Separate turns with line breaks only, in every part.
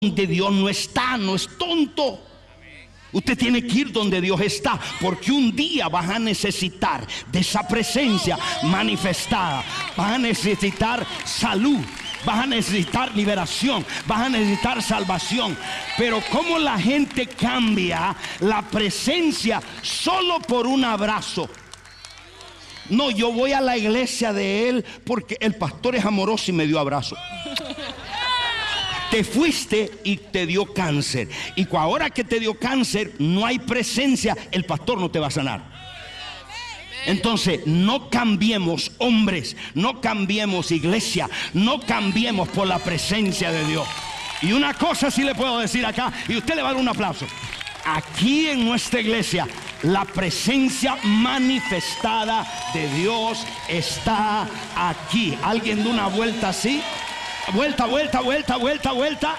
donde Dios no está, no es tonto. Usted tiene que ir donde Dios está, porque un día vas a necesitar de esa presencia manifestada. Vas a necesitar salud, vas a necesitar liberación, vas a necesitar salvación. Pero ¿cómo la gente cambia la presencia solo por un abrazo? No, yo voy a la iglesia de él porque el pastor es amoroso y me dio abrazo. Te fuiste y te dio cáncer. Y ahora que te dio cáncer, no hay presencia, el pastor no te va a sanar. Entonces, no cambiemos hombres, no cambiemos iglesia, no cambiemos por la presencia de Dios. Y una cosa sí le puedo decir acá, y usted le va a dar un aplauso. Aquí en nuestra iglesia, la presencia manifestada de Dios está aquí. ¿Alguien da una vuelta así? Vuelta, vuelta, vuelta, vuelta, vuelta.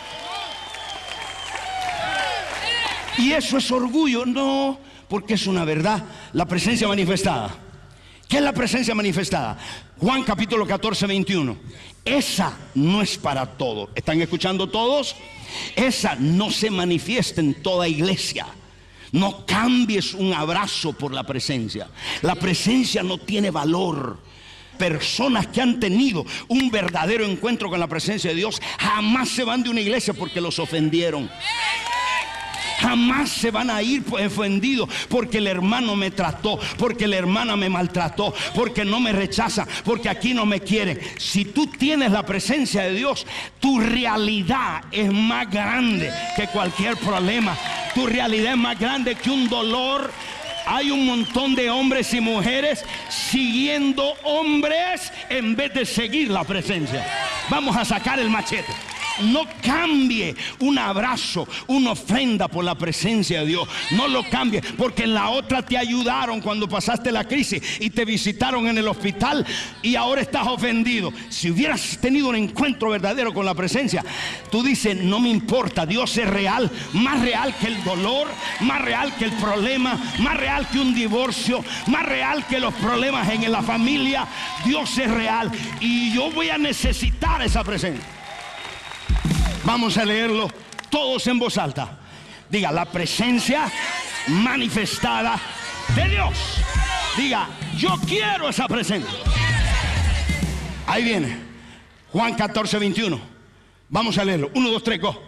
Y eso es orgullo. No, porque es una verdad. La presencia manifestada. ¿Qué es la presencia manifestada? Juan capítulo 14, 21. Esa no es para todos. ¿Están escuchando todos? Esa no se manifiesta en toda iglesia. No cambies un abrazo por la presencia. La presencia no tiene valor. Personas que han tenido un verdadero encuentro con la presencia de Dios jamás se van de una iglesia porque los ofendieron. Jamás se van a ir ofendidos porque el hermano me trató, porque la hermana me maltrató, porque no me rechaza, porque aquí no me quieren. Si tú tienes la presencia de Dios, tu realidad es más grande que cualquier problema. Tu realidad es más grande que un dolor. Hay un montón de hombres y mujeres siguiendo hombres en vez de seguir la presencia. Vamos a sacar el machete. No cambie un abrazo, una ofrenda por la presencia de Dios. No lo cambie, porque en la otra te ayudaron cuando pasaste la crisis y te visitaron en el hospital y ahora estás ofendido. Si hubieras tenido un encuentro verdadero con la presencia, tú dices, no me importa, Dios es real, más real que el dolor, más real que el problema, más real que un divorcio, más real que los problemas en la familia. Dios es real y yo voy a necesitar esa presencia. Vamos a leerlo todos en voz alta. Diga, la presencia manifestada de Dios. Diga, yo quiero esa presencia. Ahí viene Juan 14, 21. Vamos a leerlo. 1, 2, 3, go.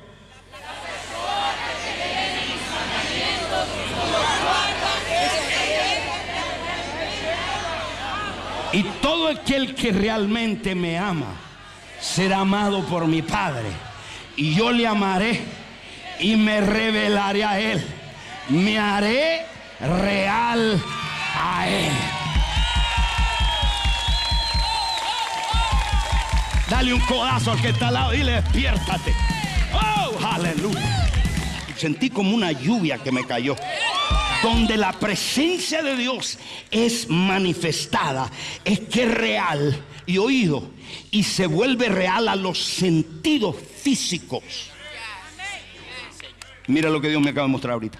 Y todo aquel que realmente me ama será amado por mi Padre. Y yo le amaré y me revelaré a él. Me haré real a él. Dale un codazo al que está al lado y dile, despiértate. Oh, aleluya. Sentí como una lluvia que me cayó. Donde la presencia de Dios es manifestada, es que es real y oído, y se vuelve real a los sentidos físicos. Mira lo que Dios me acaba de mostrar ahorita.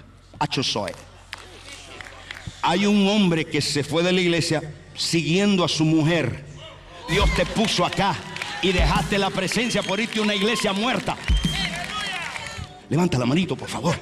Hay un hombre que se fue de la iglesia siguiendo a su mujer. Dios te puso acá y dejaste la presencia por irte a una iglesia muerta. Levanta la manito, por favor.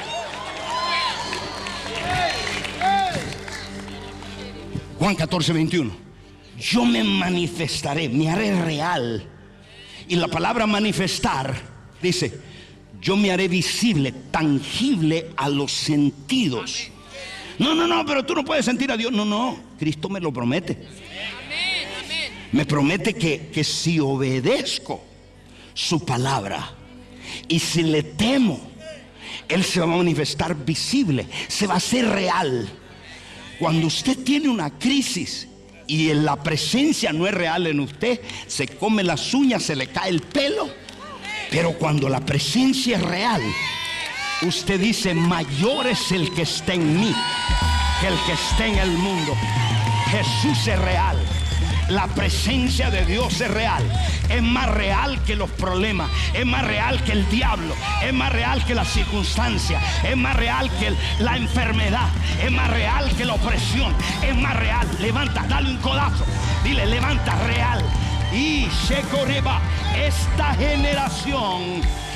Juan 14, 21. Yo me manifestaré, me haré real. Y la palabra manifestar dice, yo me haré visible, tangible a los sentidos. No, pero tú no puedes sentir a Dios. No, Cristo me lo promete. Me promete que si obedezco su palabra y si le temo, Él se va a manifestar visible, se va a hacer real. Cuando usted tiene una crisis y en la presencia no es real en usted, se come las uñas, se le cae el pelo. Pero cuando la presencia es real, usted dice, mayor es el que está en mí que el que está en el mundo. Jesús es real. La presencia de Dios es real. Es más real que los problemas. Es más real que el diablo. Es más real que la circunstancia. Es más real que la enfermedad. Es más real que la opresión. Es más real. Levanta, dale un codazo. Dile, levanta, real. Y se correba esta generación